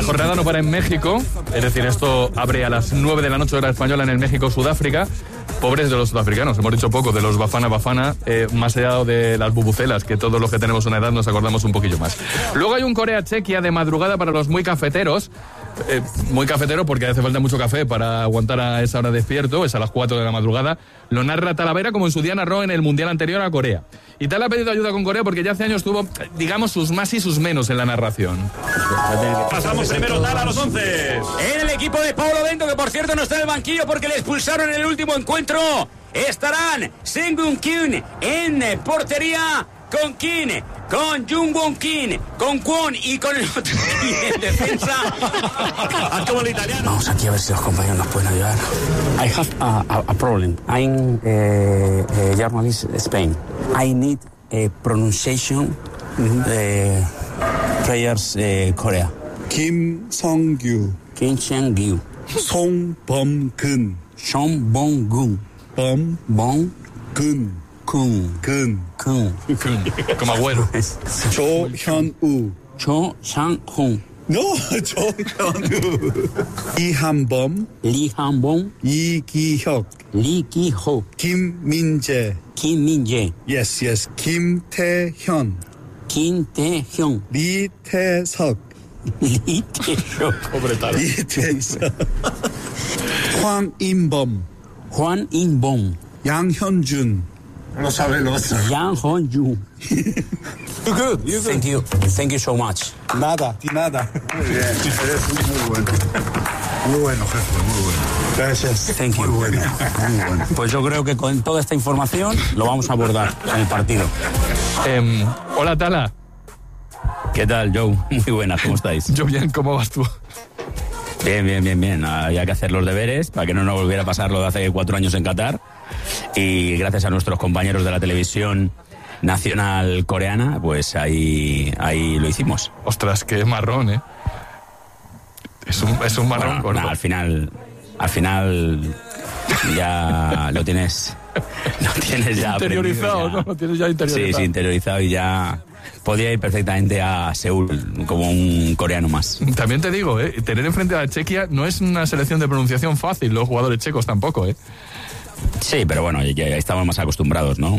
jornada no para en México, es decir, esto abre a las 9 de la noche hora española en el México-Sudáfrica. Pobres de los sudafricanos, hemos dicho poco de los Bafana, más allá de las bubucelas, que todos los que tenemos una edad nos acordamos un poquillo más. Luego hay un Corea-Chequia de madrugada para los muy cafeteros. Muy cafetero porque hace falta mucho café para aguantar a esa hora despierto, es a las 4 de la madrugada. Lo narra Talavera como en su día narró en el Mundial anterior a Corea. Y Tal ha pedido ayuda con Corea porque ya hace años tuvo, digamos, sus más y sus menos en la narración. Pasamos primero Tal a los 11. En el equipo de Paulo Bento, que por cierto no está en el banquillo porque le expulsaron en el último encuentro, estarán Seung-Gun Kim en portería, con Kim, con Jung-Won Kim, con Kwon y con el otro en defensa. Como el italiano. Vamos aquí a ver si los compañeros nos pueden ayudar. I have a problem. I'm a journalist in Spain. I need a pronunciation players Korea. Kim Song-gyu, Kim Sang-gyu, Song Bom-gun, Song Bong-gun, Bom-gun, Kun, Como Agüero. Cho Hyun-woo, Cho Sang-hun, no, Cho Hyun-woo, Lee Han-bom, Lee Han-bom, Lee Ki-hyuk, Lee Ki-ho, Kim Min-jae, Kim Min-jae, yes, Kim Tae-hyun, Kim Tae-hyun, Lee Tae-seok, Lee Tae-hyuk, Lee Tae-seok, Hwang In-bom, Hwan In-bom, Yang Hyun-jun. No sabe lo otro. Yang Hon-ju. You good. Thank you so much. Nada. Muy bien, eres muy bueno. Muy bueno, jefe, muy bueno. Gracias. Thank you. Muy bueno. Pues yo creo que con toda esta información lo vamos a abordar en el partido. Hola, Tala. ¿Qué tal, Joe? Muy buenas, ¿cómo estáis? Yo bien, ¿cómo vas tú? Bien. Había que hacer los deberes para que no nos volviera a pasar lo de hace 4 años en Qatar. Y gracias a nuestros compañeros de la televisión nacional coreana, pues ahí lo hicimos. Ostras, qué marrón, ¿eh? Es un marrón. Bueno, al final ya lo tienes ya interiorizado, ¿no? Lo tienes ya interiorizado. Sí, interiorizado y ya podía ir perfectamente a Seúl como un coreano más. También te digo, tener enfrente a la Chequia no es una selección de pronunciación fácil, los jugadores checos tampoco, ¿eh? Sí, pero bueno, ya estamos más acostumbrados, ¿no?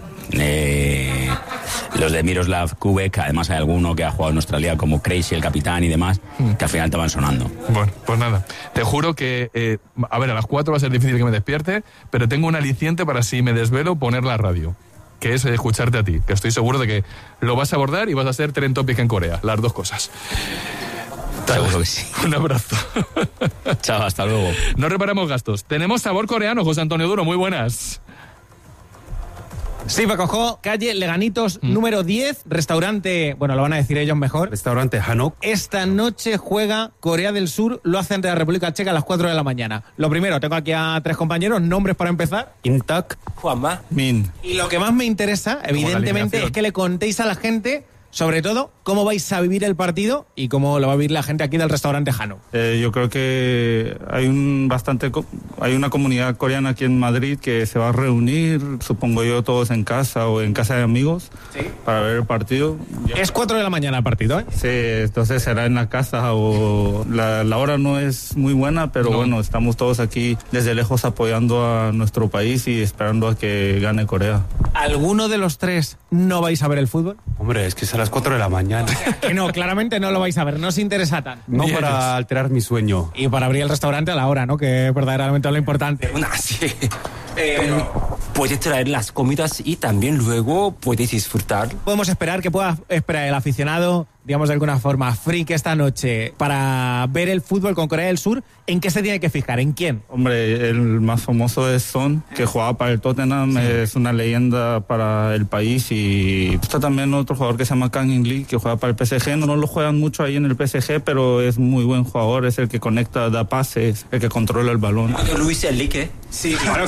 Los de Miroslav Kubek, además hay alguno que ha jugado en nuestra liga como Crazy, el capitán y demás, que al final te van sonando. Bueno, pues nada, te juro que, a las 4 va a ser difícil que me despierte, pero tengo un aliciente para si me desvelo poner la radio, que es escucharte a ti, que estoy seguro de que lo vas a abordar y vas a ser trend topic en Corea, las dos cosas. Seguro que sí. Un abrazo. Chao, hasta luego. No reparamos gastos. Tenemos sabor coreano, José Antonio Duro, muy buenas. Sí, Paco, calle Leganitos, número 10, restaurante, bueno, lo van a decir ellos mejor. Restaurante Hanok. Esta noche juega Corea del Sur, lo hace ante la República Checa a las 4 de la mañana. Lo primero, tengo aquí a 3 compañeros, nombres para empezar. Intak. Juanma. Min. Y lo que más me interesa, evidentemente, es que le contéis a la gente, sobre todo, cómo vais a vivir el partido y cómo lo va a vivir la gente aquí del restaurante Hanok. Yo creo que hay una comunidad coreana aquí en Madrid que se va a reunir, supongo yo, todos en casa o en casa de amigos, ¿sí?, para ver el partido. Es 4 de la mañana el partido, ¿eh? Sí, entonces será en la casa o la hora no es muy buena, pero bueno, estamos todos aquí desde lejos apoyando a nuestro país y esperando a que gane Corea. ¿Alguno de los 3 no vais a ver el fútbol? Hombre, es que es a las 4 de la mañana. Que no, claramente no lo vais a ver, no os interesa tanto. No para alterar mi sueño. Y para abrir el restaurante a la hora, ¿no? Que es verdaderamente lo importante. Sí. Puedes traer las comidas y también luego puedes disfrutar. Podemos esperar que pueda esperar el aficionado, digamos de alguna forma, freak esta noche para ver el fútbol con Corea del Sur. ¿En qué se tiene que fijar? ¿En quién? Hombre, el más famoso es Son, que jugaba para el Tottenham, sí, es una leyenda para el país, y está también otro jugador que se llama Kang In Lee, que juega para el PSG. No lo juegan mucho ahí en el PSG, pero es muy buen jugador, es el que conecta, da pases, el que controla el balón. Luis Enrique. Sí, claro.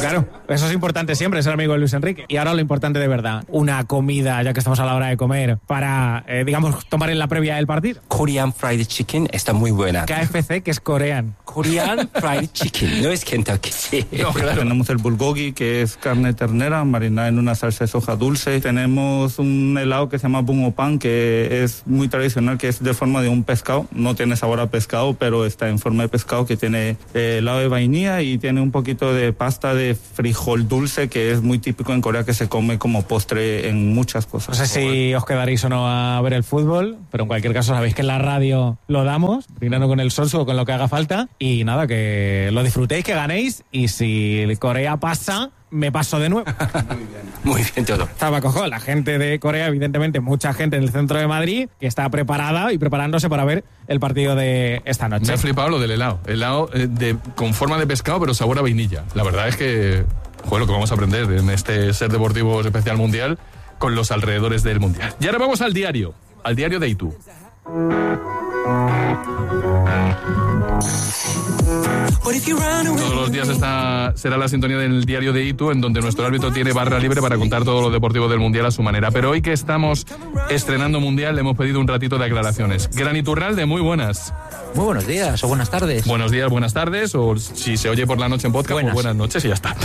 Eso es importante siempre, ser amigo de Luis Enrique. Y ahora lo importante de verdad, una comida, ya que estamos a la hora de comer, para, digamos, tomar en la previa del partido. Korean Fried Chicken está muy buena. KFC, que es Korean. Korean Fried Chicken, no es Kentucky. Sí. No, claro. Tenemos el bulgogi, que es carne ternera marinada en una salsa de soja dulce. Tenemos un helado que se llama bungopan, que es muy tradicional, que es de forma de un pescado. No tiene sabor a pescado, pero está en forma de pescado, que tiene helado de vainilla y tiene un poquito de pasta de frijol dulce, que es muy típico en Corea, que se come como postre en muchas cosas. No sé si os quedaréis o no a ver el fútbol, pero en cualquier caso sabéis que en la radio lo damos, brindando con el Sonsu o con lo que haga falta. Y nada, que lo disfrutéis, que ganéis, y si Corea pasa, me paso de nuevo. Muy bien todo. Estaba cojo, la gente de Corea, evidentemente mucha gente en el centro de Madrid, que está preparada y preparándose para ver el partido de esta noche. Me ha flipado lo del helado. Helado con forma de pescado, pero sabor a vainilla. La verdad es que, joder, lo que vamos a aprender en este Ser Deportivo Especial Mundial con los alrededores del Mundial. Y ahora vamos al diario de Itu. Todos los días será la sintonía del diario de Itu, en donde nuestro árbitro tiene barra libre para contar todo lo deportivo del Mundial a su manera. Pero hoy que estamos estrenando Mundial, le hemos pedido un ratito de aclaraciones. Gran Iturralde, muy buenas. Muy buenos días o buenas tardes. Buenos días, buenas tardes, o si se oye por la noche en podcast, pues buenas noches y ya está.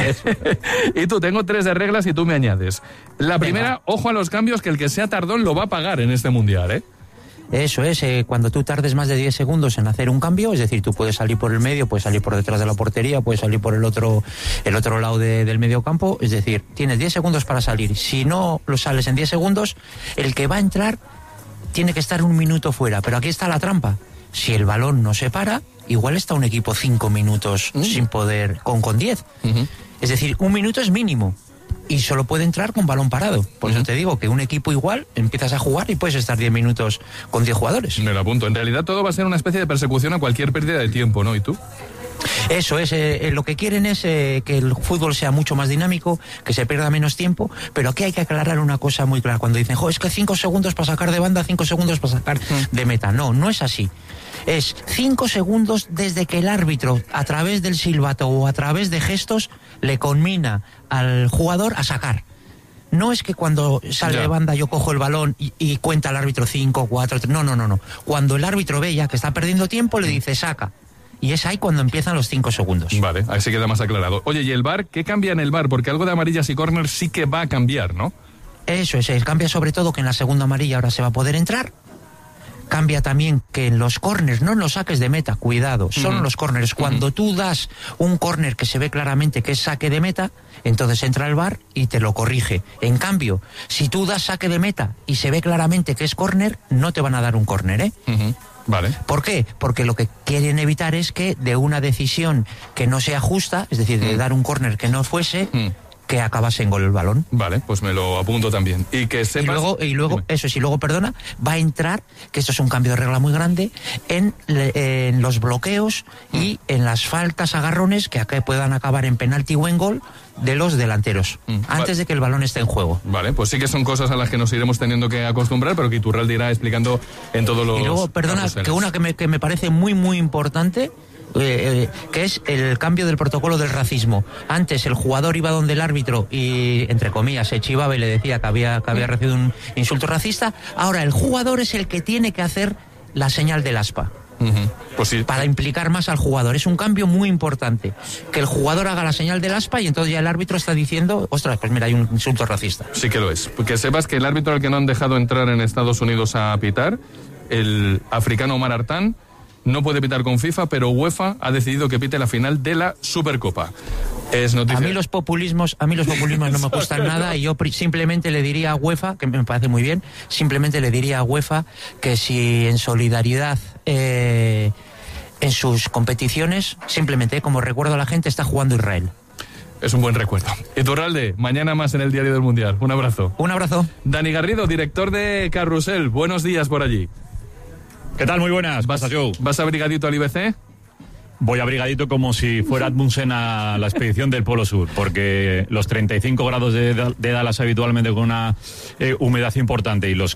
Y tú, tengo 3 de reglas y tú me añades. La primera, ojo a los cambios, que el que sea tardón lo va a pagar en este Mundial, ¿eh? Eso es, cuando tú tardes más de 10 segundos en hacer un cambio, es decir, tú puedes salir por el medio, puedes salir por detrás de la portería, puedes salir por el otro lado del medio campo, es decir, tienes 10 segundos para salir. Si no lo sales en 10 segundos, el que va a entrar tiene que estar 1 minuto fuera, pero aquí está la trampa. Si el balón no se para, igual está un equipo 5 minutos sin poder, con 10. Es decir, 1 minuto es mínimo. Y solo puede entrar con balón parado. Por eso te digo que un equipo igual, empiezas a jugar y puedes estar 10 minutos con 10 jugadores. Me lo apunto. En realidad todo va a ser una especie de persecución a cualquier pérdida de tiempo, ¿no? ¿Y tú? Eso es, lo que quieren es que el fútbol sea mucho más dinámico, que se pierda menos tiempo, pero aquí hay que aclarar una cosa muy clara. Cuando dicen, es que 5 segundos para sacar de banda, 5 segundos para sacar de meta. No, no es así. Es 5 segundos desde que el árbitro, a través del silbato o a través de gestos, le conmina al jugador a sacar. No es que cuando sale de banda yo cojo el balón y cuenta el árbitro 5, 4, 3. No. Cuando el árbitro ve ya que está perdiendo tiempo, le dice saca. Y es ahí cuando empiezan los 5 segundos. Vale, ahí se queda más aclarado. Oye, ¿y el VAR? ¿Qué cambia en el VAR? Porque algo de amarillas y córner sí que va a cambiar, ¿no? Eso es, cambia sobre todo que en la segunda amarilla ahora se va a poder entrar. Cambia también que en los córners no los saques de meta, cuidado, son los córners. Cuando tú das un córner que se ve claramente que es saque de meta, entonces entra el VAR y te lo corrige. En cambio, si tú das saque de meta y se ve claramente que es córner, no te van a dar un córner, ¿eh? Vale. ¿Por qué? Porque lo que quieren evitar es que de una decisión que no sea justa, es decir, de dar un córner que no fuese, que acabase en gol el balón. Vale, pues me lo apunto también. Y que sepas... Y luego, eso sí, perdona, va a entrar, que esto es un cambio de regla muy grande, en los bloqueos y en las faltas, agarrones que puedan acabar en penalti o en gol de los delanteros, antes de que el balón esté en juego. Vale, pues sí que son cosas a las que nos iremos teniendo que acostumbrar, pero que Iturralde irá explicando en todos los... Y luego, perdona, que una que me parece muy, muy importante... que es el cambio del protocolo del racismo. Antes el jugador iba donde el árbitro y, entre comillas, se chivaba y le decía que había recibido un insulto racista. Ahora el jugador es el que tiene que hacer la señal del aspa. Pues sí. Para implicar más al jugador. Es un cambio muy importante. Que el jugador haga la señal del aspa y entonces ya el árbitro está diciendo, ostras, pues mira, hay un insulto racista. Sí que lo es. Que sepas que el árbitro al que no han dejado entrar en Estados Unidos a pitar, el africano Omar Artán, no puede pitar con FIFA, pero UEFA ha decidido que pite la final de la Supercopa. Es noticia. A mí los populismos no me gustan nada y yo simplemente le diría a UEFA, que me parece muy bien, simplemente le diría a UEFA que si en solidaridad en sus competiciones, simplemente como recuerdo a la gente, está jugando Israel. Es un buen recuerdo. Iturralde, mañana más en el Diario del Mundial. Un abrazo. Un abrazo. Dani Garrido, director de Carrusel. Buenos días por allí. ¿Qué tal? Muy buenas. ¿Vas abrigadito al IBC? Voy abrigadito como si fuera Admundsen a la expedición del Polo Sur, porque los 35 grados de Dallas habitualmente con una humedad importante y los,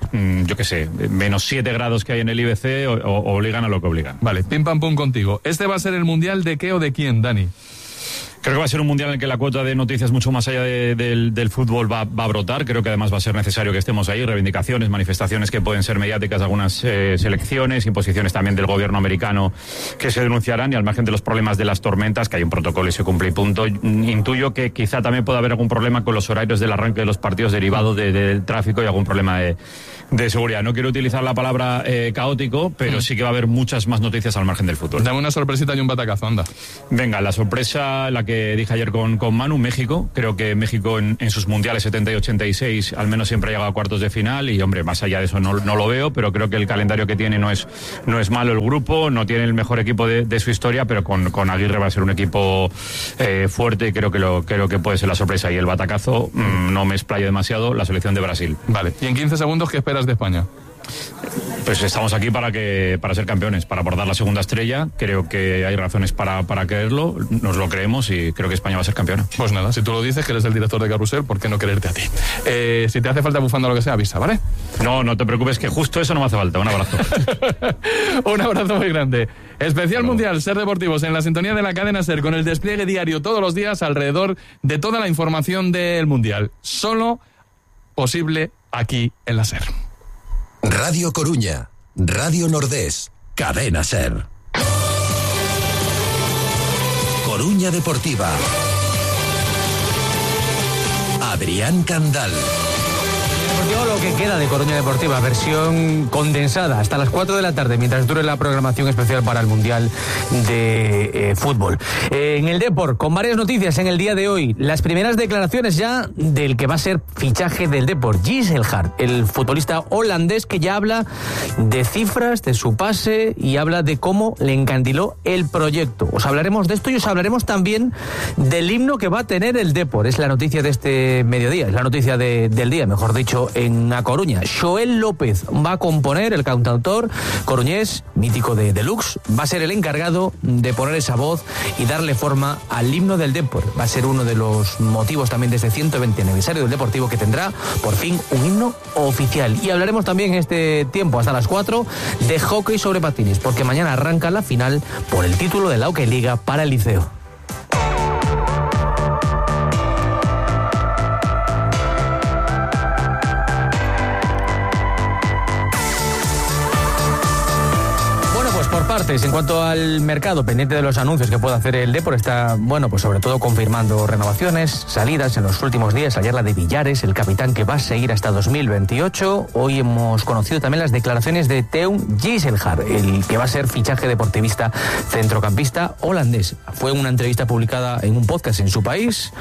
menos 7 grados que hay en el IBC obligan a lo que obligan. Vale, pim pam pum contigo. ¿Este va a ser el Mundial de qué o de quién, Dani? Creo que va a ser un mundial en el que la cuota de noticias mucho más allá del fútbol va a brotar. Creo que además va a ser necesario que estemos ahí. Reivindicaciones, manifestaciones que pueden ser mediáticas de algunas selecciones, imposiciones también del gobierno americano que se denunciarán, y al margen de los problemas de las tormentas, que hay un protocolo y se cumple y punto. Intuyo que quizá también pueda haber algún problema con los horarios del arranque de los partidos derivado del tráfico y algún problema de seguridad. No quiero utilizar la palabra caótico, pero sí que va a haber muchas más noticias al margen del fútbol. Dame una sorpresita y un batacazo, anda. Venga, la sorpresa, la que dije ayer con Manu, México. Creo que México en sus mundiales 70 y 86 al menos siempre ha llegado a cuartos de final, y hombre, más allá de eso no lo veo, pero creo que el calendario que tiene no es malo el grupo, no tiene el mejor equipo de su historia, pero con Aguirre va a ser un equipo fuerte, y creo que puede ser la sorpresa. Y el batacazo, no me explayo demasiado, la selección de Brasil. Vale, y en 15 segundos, ¿qué esperas de España? Pues estamos aquí para ser campeones, para abordar la segunda estrella. Creo que hay razones para creerlo, nos lo creemos, y creo que España va a ser campeona. Pues nada, si tú lo dices, que eres el director de Carrusel, ¿por qué no creerte a ti? Si te hace falta bufanda o lo que sea, avisa, ¿vale? No te preocupes, que justo eso no me hace falta. Un abrazo. Un abrazo muy grande. Especial Mundial Ser Deportivos en la sintonía de la cadena Ser, con el despliegue diario todos los días alrededor de toda la información del Mundial. Solo posible aquí en la Ser. Radio Coruña, Radio Nordés, Cadena Ser. Coruña Deportiva. Adrián Candal. Lo que queda de Coruña Deportiva, versión condensada hasta las 4 de la tarde, mientras dure la programación especial para el Mundial de Fútbol. En el Depor, con varias noticias en el día de hoy. Las primeras declaraciones ya del que va a ser fichaje del Depor, Gijs Elhart, el futbolista holandés, que ya habla de cifras, de su pase, y habla de cómo le encandiló el proyecto. Os hablaremos de esto, y os hablaremos también del himno que va a tener el Depor. Es la noticia de este mediodía, es la noticia del día, mejor dicho, en A Coruña. Xoel López va a componer, el cantautor coruñés, mítico de Deluxe, va a ser el encargado de poner esa voz y darle forma al himno del Depor. Va a ser uno de los motivos también de este 120 aniversario del Deportivo, que tendrá por fin un himno oficial. Y hablaremos también en este tiempo, hasta las 4, de hockey sobre patines, porque mañana arranca la final por el título de la Hockey Liga para el Liceo. En cuanto al mercado, pendiente de los anuncios que pueda hacer el Depor, está, pues sobre todo confirmando renovaciones, salidas en los últimos días. Ayer la de Villares, el capitán, que va a seguir hasta 2028. Hoy hemos conocido también las declaraciones de Teun Gijs Elhart, el que va a ser fichaje deportivista centrocampista holandés. Fue una entrevista publicada en un podcast en su país,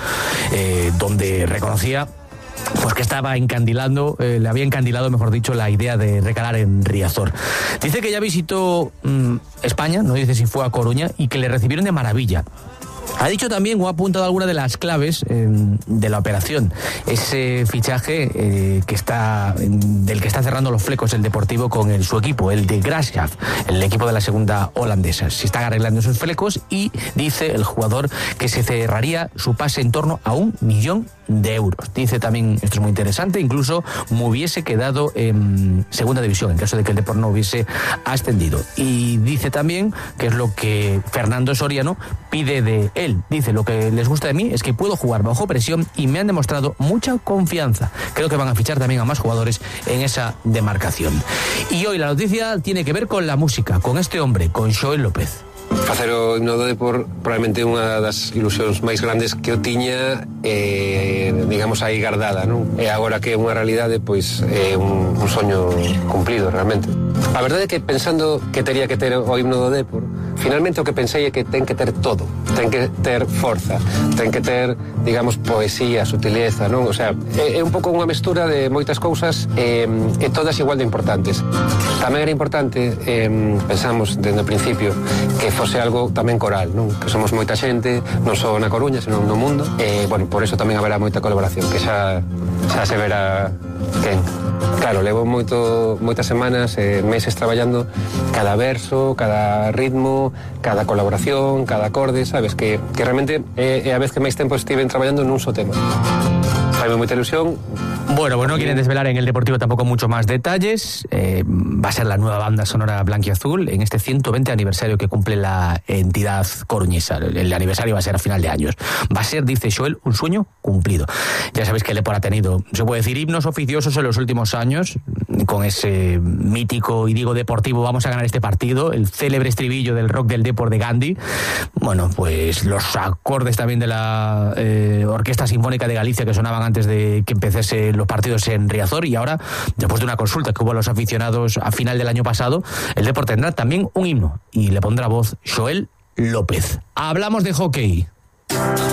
donde reconocía pues que estaba encandilando, le había encandilado, mejor dicho, la idea de recalar en Riazor. Dice que ya visitó España, no dice si fue a Coruña, y que le recibieron de maravilla. Ha dicho también, o ha apuntado alguna de las claves de la operación. Ese fichaje del que está cerrando los flecos el Deportivo con su equipo, el de Graafschap, el equipo de la segunda holandesa. Se están arreglando esos flecos, y dice el jugador que se cerraría su pase en torno a 1 millón de euros. Dice también, esto es muy interesante, incluso me hubiese quedado en segunda división en caso de que el Depor no hubiese ascendido. Y dice también que es lo que Fernando Soriano pide de él. Dice: lo que les gusta de mí es que puedo jugar bajo presión y me han demostrado mucha confianza. Creo que van a fichar también a más jugadores en esa demarcación. Y hoy la noticia tiene que ver con la música, con este hombre, con Xoel López. Facer o himno do Depor probablemente unha das ilusións máis grandes que eu tiña, digamos, aí guardada, non? E agora que é unha realidade, pois é un soño cumplido realmente. A verdade é que pensando que teria que ter o himno do Depor, finalmente o que pensei é que ten que ter todo. Ten que ter forza, ten que ter, digamos, poesía, sutileza, non? O sea, é un pouco unha mestura de moitas cousas, e todas igual de importantes. Tamén era importante, pensamos desde o principio, que fose algo tamén coral, non? Que somos moita xente, non só na Coruña, senón no mundo, e, por eso tamén haberá moita colaboración, que xa se verá quen. Claro, levo moitas semanas, meses traballando cada verso, cada ritmo, cada colaboración, cada acorde, sabes? Que realmente é a vez que máis tempo estiven traballando nun só tema. Faime moita ilusión, Bueno, pues no quieren desvelar en el Deportivo tampoco mucho más detalles. Va a ser la nueva banda sonora blanquiazul en este 120 aniversario que cumple la entidad coruñesa. El aniversario va a ser a final de años. Va a ser, dice Joel, un sueño cumplido. Ya sabéis que el Depor ha tenido, se puede decir, himnos oficiosos en los últimos años, con ese mítico y digo deportivo, vamos a ganar este partido, el célebre estribillo del rock del Depor de Gandhi. Bueno, pues los acordes también de la Orquesta Sinfónica de Galicia que sonaban antes de que empecese los partidos en Riazor, y ahora, después de una consulta que hubo a los aficionados a final del año pasado, el Depor tendrá también un himno y le pondrá voz Joel López. Hablamos de hockey.